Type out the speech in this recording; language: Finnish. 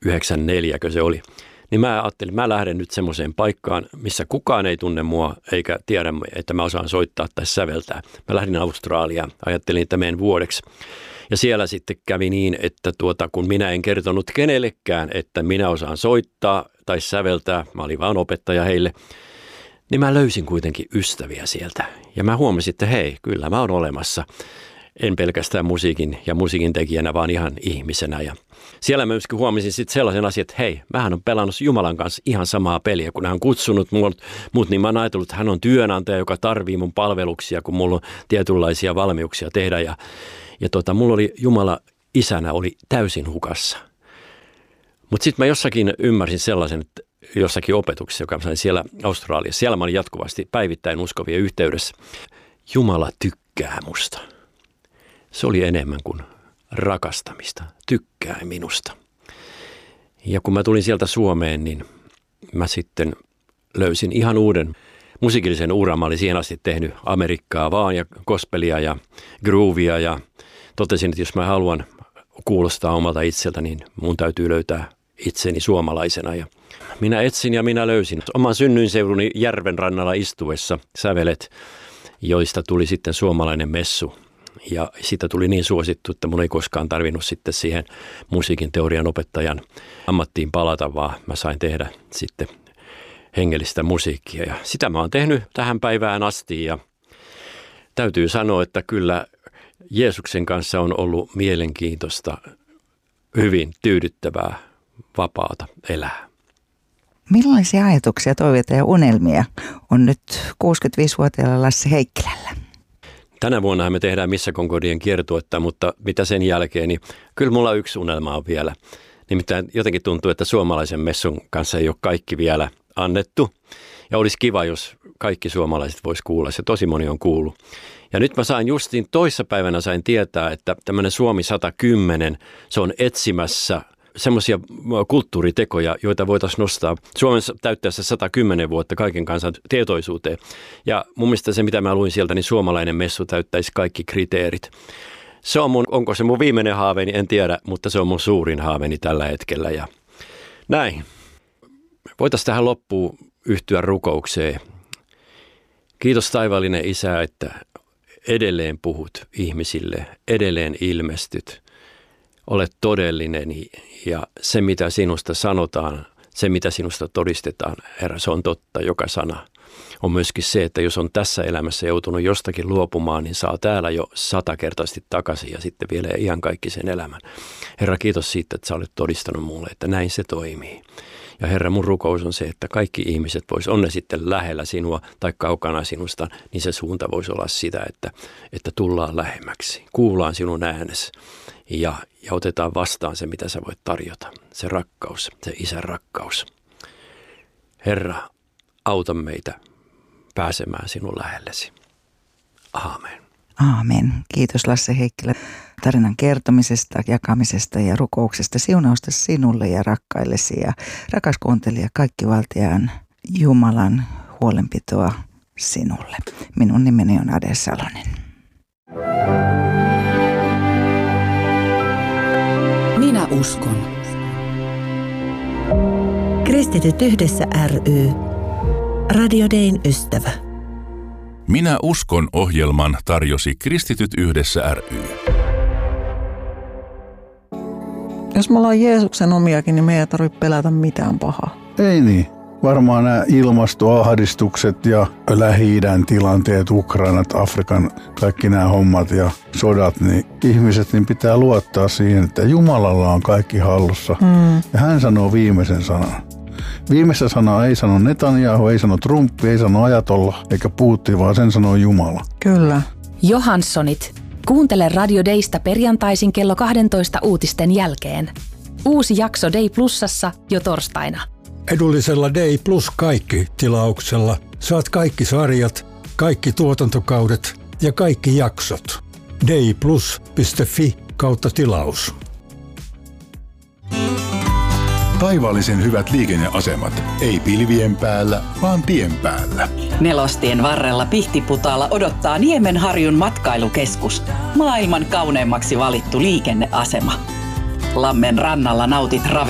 94 se oli. Niin mä ajattelin, mä lähden nyt semmoiseen paikkaan, missä kukaan ei tunne mua eikä tiedä, että mä osaan soittaa tai säveltää. Mä lähdin Australiaan, ajattelin, että menen vuodeksi. Ja siellä sitten kävi niin, että kun minä en kertonut kenellekään, että minä osaan soittaa tai säveltää, mä olin vaan opettaja heille, niin mä löysin kuitenkin ystäviä sieltä. Ja mä huomasin, että hei, kyllä mä oon olemassa. En pelkästään musiikin tekijänä, vaan ihan ihmisenä. Ja siellä mä myöskin huomasin sitten sellaisen asian, että hei, mähän on pelannut Jumalan kanssa ihan samaa peliä. Kun hän on kutsunut mut, niin mä oon ajatellut, että hän on työnantaja, joka tarvii mun palveluksia, kun mulla on tietynlaisia valmiuksia tehdä. Ja mulla oli Jumala isänä oli täysin hukassa. Mutta sitten mä jossakin ymmärsin sellaisen, että jossakin opetuksessa, joka mä sain siellä Australiassa. Siellä mä olin jatkuvasti päivittäin uskovien yhteydessä. Jumala tykkää musta. Se oli enemmän kuin rakastamista, tykkää minusta. Ja kun mä tulin sieltä Suomeen, niin mä sitten löysin ihan uuden musiikillisen uran. Mä olin siihen asti tehnyt Amerikkaa vaan ja gospelia ja groovia ja totesin, että jos mä haluan kuulostaa omalta itseltä, niin mun täytyy löytää itseni suomalaisena. Ja minä etsin ja minä löysin oman synnyinseuduni järven rannalla istuessa sävelet, joista tuli sitten suomalainen messu. Ja siitä tuli niin suosittu, että mun ei koskaan tarvinnut sitten siihen musiikin teorian opettajan ammattiin palata, vaan mä sain tehdä sitten hengellistä musiikkia. Ja sitä mä oon tehnyt tähän päivään asti ja täytyy sanoa, että kyllä Jeesuksen kanssa on ollut mielenkiintoista, hyvin tyydyttävää, vapaata elää. Millaisia ajatuksia, toiveita ja unelmia on nyt 65-vuotiaalla Lasse Heikkilällä? Tänä vuonna me tehdään Missa Concordien kiertuetta, mutta mitä sen jälkeen, niin kyllä mulla yksi unelma on vielä. Nimittäin jotenkin tuntuu, että suomalaisen messun kanssa ei ole kaikki vielä annettu. Ja olisi kiva, jos kaikki suomalaiset vois kuulla. Se tosi moni on kuullut. Ja nyt mä sain justiin toissapäivänä sain tietää, että tämmöinen Suomi 110, se on etsimässä semmoisia kulttuuritekoja, joita voitaisiin nostaa Suomen täyttäessä 110 vuotta kaiken kansan tietoisuuteen. Ja mun mielestä se, mitä mä luin sieltä, niin suomalainen messu täyttäisi kaikki kriteerit. Se on onko se mun viimeinen haaveeni, en tiedä, mutta se on mun suurin haaveeni tällä hetkellä. Ja näin. Voitaisiin tähän loppuun yhtyä rukoukseen. Kiitos taivaallinen Isä, että edelleen puhut ihmisille, edelleen ilmestyt. Olet todellinen ja se, mitä sinusta sanotaan, se, mitä sinusta todistetaan, Herra, se on totta, joka sana. On myöskin se, että jos on tässä elämässä joutunut jostakin luopumaan, niin saa täällä jo 100-kertaisesti takaisin ja sitten vielä iankaikkisen elämän. Herra, kiitos siitä, että sä olet todistanut mulle, että näin se toimii. Ja Herra, mun rukous on se, että kaikki ihmiset on ne sitten lähellä sinua tai kaukana sinusta, niin se suunta voisi olla sitä, että tullaan lähemmäksi, kuullaan sinun äänesi ja otetaan vastaan se, mitä sä voit tarjota. Se rakkaus, se isän rakkaus. Herra, auta meitä pääsemään sinun lähellesi. Aamen. Aamen. Kiitos Lasse Heikkilä tarinan kertomisesta, jakamisesta ja rukouksesta. Siunausta sinulle ja rakkaillesi ja rakas kuuntelija, kaikkivaltiaan Jumalan huolenpitoa sinulle. Minun nimeni on Ade Salonen. Minä uskon. Kristityt yhdessä ry. Radio Dayn ystävä. Minä uskon -ohjelman tarjosi Kristityt yhdessä ry. Jos me ollaan Jeesuksen omiakin, niin me ei tarvitse pelätä mitään pahaa. Ei niin. Varmaan nämä ilmastoahdistukset ja Lähi-idän tilanteet, Ukrainat, Afrikan, kaikki nämä hommat ja sodat, niin ihmiset niin pitää luottaa siihen, että Jumalalla on kaikki hallussa. Ja hän sanoo viimeisen sanan. Viimeistä sanaa ei sano Netanyahu, ei sano Trump, ei sano Ajatolla eikä Putin, vaan sen sanoo Jumala. Kyllä. Johanssonit. Kuuntele Radio Daysta perjantaisin kello 12 uutisten jälkeen. Uusi jakso Day Plusassa jo torstaina. Edullisella Day Plus kaikki -tilauksella saat kaikki sarjat, kaikki tuotantokaudet ja kaikki jaksot. dayplus.fi/tilaus. Taivaallisen hyvät liikenneasemat. Ei pilvien päällä, vaan tien päällä. Nelostien varrella Pihtiputaalla odottaa Niemenharjun matkailukeskus. Maailman kauneimmaksi valittu liikenneasema. Lammen rannalla nautit